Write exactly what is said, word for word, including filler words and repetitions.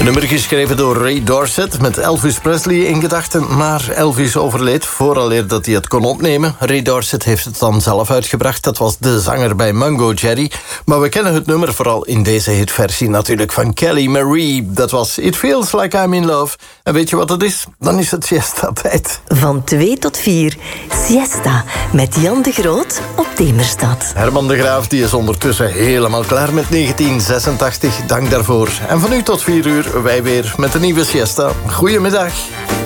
Een nummer geschreven door Ray Dorset met Elvis Presley in gedachten, maar Elvis overleed vooraleer dat hij het kon opnemen. Ray Dorset heeft het dan zelf uitgebracht. Dat was de zanger bij Mungo Jerry. Maar we kennen het nummer vooral in deze hitversie natuurlijk van Kelly Marie. Dat was It Feels Like I'm in Love. En weet je wat het is? Dan is het siesta-tijd. Van twee tot vier, siesta met Jan de Groot op Demerstad. Herman de Graaf die is ondertussen helemaal klaar met negentien zesentachtig. Dank daarvoor. En van nu tot vier uur wij weer met een nieuwe siesta. Goedemiddag.